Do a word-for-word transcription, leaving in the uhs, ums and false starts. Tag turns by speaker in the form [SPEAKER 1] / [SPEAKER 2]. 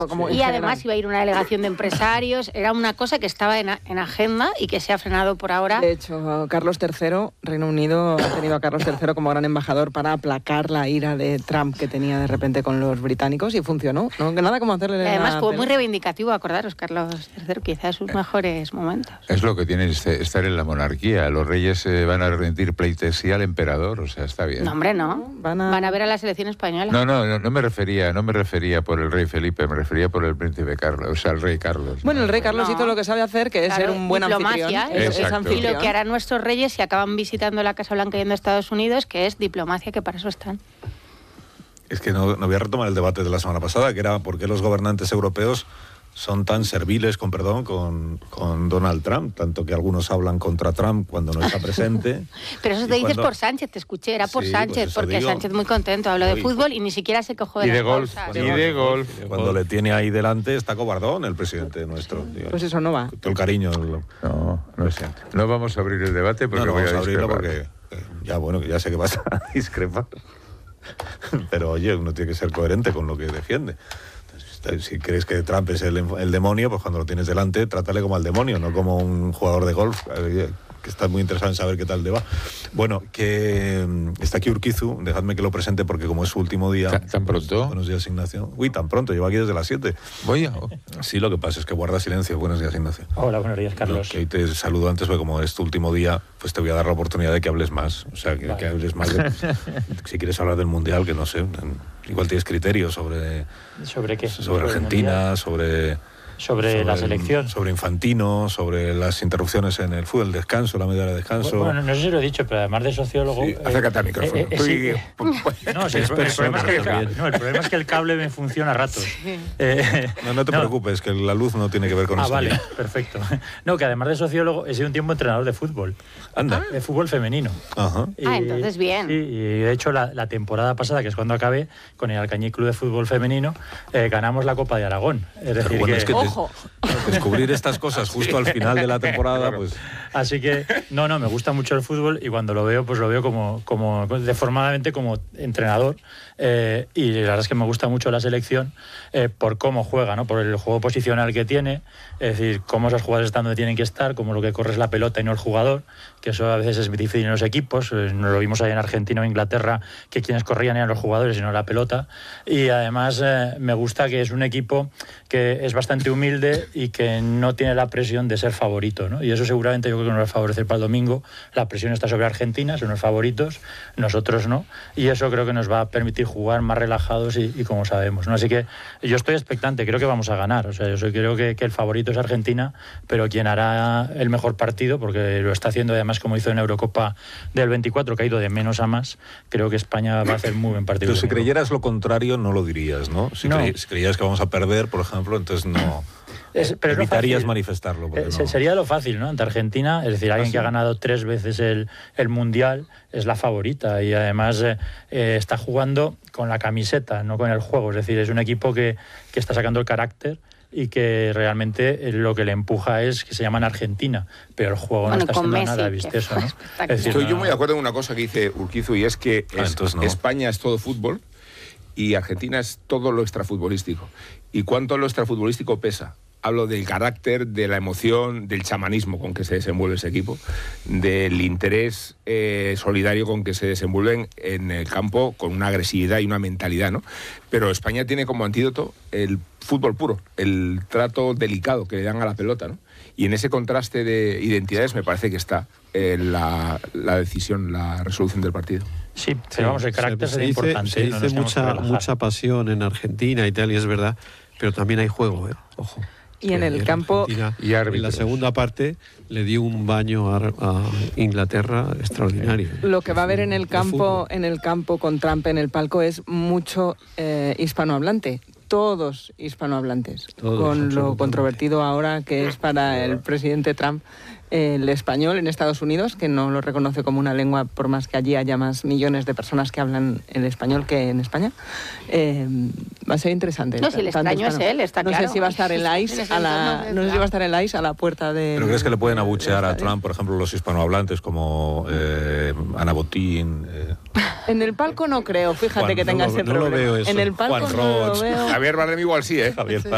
[SPEAKER 1] Como y además iba a ir una delegación de empresarios, era una cosa que estaba en, a, en agenda y que se ha frenado por ahora.
[SPEAKER 2] De hecho, Carlos tercero, Reino Unido ha tenido a Carlos tercero como gran embajador para aplacar la ira de Trump que tenía de repente con los británicos y funcionó, ¿no? Nada como hacerle...
[SPEAKER 1] Y además fue muy reivindicativo, acordaros, Carlos tercero, quizás de sus eh, mejores momentos.
[SPEAKER 3] Es lo que tiene estar en la monarquía, los reyes eh, van a rendir pleitesía al emperador, o sea, está bien.
[SPEAKER 1] No, hombre, no, van a, van a ver a la selección española.
[SPEAKER 3] No, no, no, no me refería, no me refería por el rey Felipe, me refería por el príncipe Carlos, o sea, el rey Carlos.
[SPEAKER 2] Bueno,
[SPEAKER 3] ¿no?
[SPEAKER 2] el rey Carlos no. hizo lo que sabe hacer, que es claro, ser un buen anfitrión.
[SPEAKER 1] Es, es anfitrión. Y lo que harán nuestros reyes si acaban visitando la Casa Blanca yendo a Estados Unidos, que es diplomacia, que para eso están.
[SPEAKER 4] Es que no, no voy a retomar el debate de la semana pasada, que era por qué los gobernantes europeos son tan serviles, con perdón, con, con Donald Trump, tanto que algunos hablan contra Trump cuando no está presente.
[SPEAKER 1] Pero eso te dices cuando... por Sánchez, te escuché, era por sí, Sánchez, pues porque digo. Sánchez muy contento, habló de fútbol y ni siquiera se cogió de
[SPEAKER 3] y de
[SPEAKER 1] las
[SPEAKER 3] golf,
[SPEAKER 1] bolsas.
[SPEAKER 3] y de golf.
[SPEAKER 4] Cuando le tiene ahí delante está cobardón el presidente nuestro.
[SPEAKER 2] Sí. Pues eso no va.
[SPEAKER 4] Todo el cariño. Lo...
[SPEAKER 3] No, no sé. No vamos a abrir el debate porque
[SPEAKER 4] no, no
[SPEAKER 3] voy
[SPEAKER 4] vamos
[SPEAKER 3] a
[SPEAKER 4] a abrirlo
[SPEAKER 3] discrepar.
[SPEAKER 4] porque ya bueno, que ya sé que vas a discrepar. Pero oye, uno tiene que ser coherente con lo que defiende. Si crees que Trump es el, el demonio, pues cuando lo tienes delante, trátale como al demonio, no como un jugador de golf, que está muy interesado en saber qué tal te va. Bueno, que está aquí Urquizu, dejadme que lo presente porque como es su último día...
[SPEAKER 3] ¿Tan, tan pronto?
[SPEAKER 4] Buenos días, Ignacio. Uy, tan pronto, llevo aquí desde las siete.
[SPEAKER 3] Voy a...
[SPEAKER 4] Sí, lo que pasa es que guarda silencio. Buenos días, Ignacio.
[SPEAKER 5] Hola, buenos días, Carlos.
[SPEAKER 4] No, que te saludo antes, porque como es tu último día, pues te voy a dar la oportunidad de que hables más. O sea, que, vale. que hables más de... Si quieres hablar del Mundial, que no sé, igual tienes criterios sobre...
[SPEAKER 5] ¿Sobre qué?
[SPEAKER 4] Sobre, sobre Argentina, sobre...
[SPEAKER 5] Sobre, sobre la selección.
[SPEAKER 4] Sobre Infantino, sobre las interrupciones en el fútbol, el descanso, la media hora de descanso.
[SPEAKER 5] Bueno, no sé si lo he dicho, pero además de sociólogo... Sí,
[SPEAKER 3] eh, acércate al micrófono. Eh, eh, sí,
[SPEAKER 5] no, sí, el, el, problema es que el, no, el problema es que el cable me funciona a ratos. Sí.
[SPEAKER 4] Eh, no, no te no. preocupes, que la luz no tiene que ver con
[SPEAKER 5] ah,
[SPEAKER 4] esto.
[SPEAKER 5] Ah, vale, ya. Perfecto. No, que además de sociólogo he sido un tiempo entrenador de fútbol.
[SPEAKER 4] Anda.
[SPEAKER 5] De fútbol femenino.
[SPEAKER 4] Ajá.
[SPEAKER 1] Y, ah, entonces bien.
[SPEAKER 5] Sí, y de hecho la, la temporada pasada, que es cuando acabé, con el Alcañiz Club de Fútbol Femenino, eh, ganamos la Copa de Aragón. Es decir,
[SPEAKER 4] bueno,
[SPEAKER 5] que...
[SPEAKER 4] Es que
[SPEAKER 1] ¡Ojo!
[SPEAKER 4] Te... descubrir estas cosas justo al final de la temporada, pues...
[SPEAKER 5] Así que, no, no, me gusta mucho el fútbol y cuando lo veo, pues lo veo como, como deformadamente como entrenador eh, y la verdad es que me gusta mucho la selección eh, por cómo juega, ¿no? Por el juego posicional que tiene, es decir, cómo esos jugadores están donde tienen que estar, cómo lo que corre es la pelota y no el jugador, que eso a veces es difícil en los equipos, eh, nos lo vimos ahí en Argentina o Inglaterra, que quienes corrían eran los jugadores y no la pelota, y además eh, me gusta que es un equipo que es bastante humilde y que no tiene la presión de ser favorito, ¿no? Y eso seguramente yo creo que nos va a favorecer para el domingo. La presión está sobre Argentina, son los favoritos, nosotros no, y eso creo que nos va a permitir jugar más relajados y, y como sabemos, ¿no? Así que yo estoy expectante, creo que vamos a ganar, o sea, yo soy, creo que, que el favorito es Argentina, pero quien hará el mejor partido, porque lo está haciendo además como hizo en la Eurocopa del veinticuatro, que ha ido de menos a más, creo que España va a hacer muy buen partido.
[SPEAKER 4] Pero si creyeras lo contrario, no lo dirías, ¿no? Si,
[SPEAKER 5] no.
[SPEAKER 4] Cre si creyeras que vamos a perder, por ejemplo, entonces no...
[SPEAKER 5] Es, pero
[SPEAKER 4] evitarías
[SPEAKER 5] no
[SPEAKER 4] manifestarlo.
[SPEAKER 5] Eh,
[SPEAKER 4] no.
[SPEAKER 5] Sería lo fácil, ¿no? Ante Argentina, es decir, alguien ¿Ah, sí? que ha ganado tres veces el, el Mundial es la favorita y además eh, eh, está jugando con la camiseta, no con el juego. Es decir, es un equipo que, que está sacando el carácter y que realmente lo que le empuja es que se llaman Argentina, pero el juego bueno, no está siendo Messi, nada vistoso, ¿no?
[SPEAKER 6] Es decir, Estoy no, yo muy de acuerdo en una cosa que dice Urquizu y es que ah, es, no. España es todo fútbol y Argentina es todo lo extrafutbolístico. ¿Y cuánto lo extrafutbolístico pesa? Hablo del carácter, de la emoción, del chamanismo con que se desenvuelve ese equipo, del interés eh, solidario con que se desenvuelven en el campo con una agresividad y una mentalidad, ¿no? Pero España tiene como antídoto el fútbol puro, el trato delicado que le dan a la pelota, ¿no? Y en ese contraste de identidades me parece que está eh, la, la decisión, la resolución del partido.
[SPEAKER 5] Sí, pero vamos, el carácter
[SPEAKER 7] se,
[SPEAKER 5] es importante.
[SPEAKER 7] Se dice
[SPEAKER 5] no
[SPEAKER 7] mucha, mucha pasión en Argentina y tal, y es verdad, pero también hay juego, ¿eh? Ojo.
[SPEAKER 2] Y en el campo
[SPEAKER 7] y en la segunda parte le dio un baño a, a Inglaterra extraordinario.
[SPEAKER 2] Lo que va a haber en el campo, en el campo con Trump en el palco es mucho eh, hispanohablante. Todos hispanohablantes, Todos, con lo controvertido ahora que es para el presidente Trump el español en Estados Unidos, que no lo reconoce como una lengua, por más que allí haya más millones de personas que hablan el español que en España. Eh, va a ser interesante.
[SPEAKER 1] No, si el extraño es él, está
[SPEAKER 2] no
[SPEAKER 1] claro.
[SPEAKER 2] No sé si va a estar el ICE a la, no sé si va a estar el ICE a la puerta de...
[SPEAKER 4] ¿Pero crees que le pueden abuchear a Trump, por ejemplo, los hispanohablantes como eh, Ana Botín? Eh...
[SPEAKER 2] En el palco no creo, fíjate
[SPEAKER 4] Juan,
[SPEAKER 2] que tenga
[SPEAKER 4] no,
[SPEAKER 2] ese
[SPEAKER 4] no
[SPEAKER 2] problema.
[SPEAKER 4] Lo veo eso.
[SPEAKER 2] En el palco
[SPEAKER 4] Juan
[SPEAKER 2] no
[SPEAKER 4] Roch.
[SPEAKER 2] lo veo.
[SPEAKER 6] Javier Bardem igual sí, ¿eh?
[SPEAKER 4] Javier
[SPEAKER 2] sí.